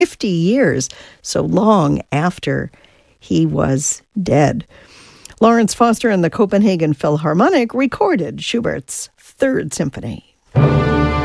50 years, so long after he was dead. Lawrence Foster and the Copenhagen Philharmonic recorded Schubert's Third Symphony.